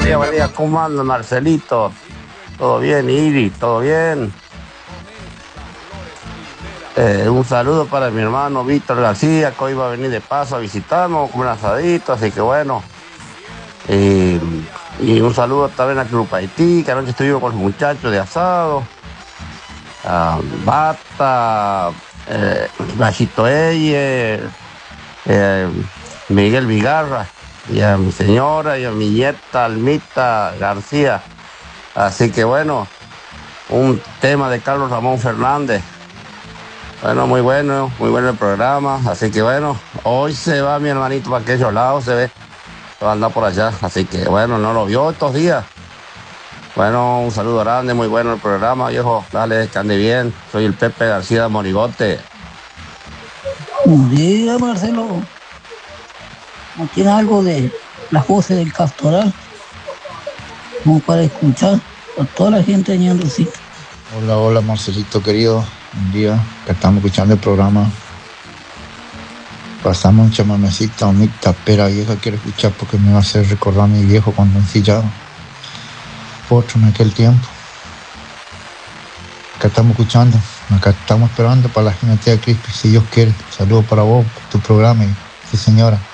buen día. ¿Cómo anda, Marcelito? ¿Todo bien, Iri? ¿Todo bien? Un saludo para mi hermano Víctor García, que hoy va a venir de paso a visitarnos, con un asadito, así que bueno. Eh, y un saludo también a Club Haití, que anoche estuvimos con los muchachos de asado. A Bata, Gallito Eye, eh, Miguel Vigarra, y a mi señora y a mi nieta Almita García. Así que bueno, un tema de Carlos Ramón Fernández. Bueno, muy bueno el programa. Así que bueno, hoy se va mi hermanito para aquellos lados, se ve, va a andar por allá. Así que bueno, no lo vio estos días. Bueno, un saludo grande, muy bueno el programa, viejo. Dale, que ande bien. Soy el Pepe García de Morigote. Buen día, Marcelo. ¿No tiene algo de las voces del Castoral? Como para escuchar a toda la gente añadiendo cita. Hola, Marcelito querido. Un día que estamos escuchando el programa. Pasamos un chamamecito, mi tapera vieja quiero escuchar porque me va a hacer recordar a mi viejo cuando ensillaba potro en aquel tiempo. Acá estamos escuchando, acá estamos esperando para la gente de Crispy, si Dios quiere. Saludos para vos, tu programa y su señora.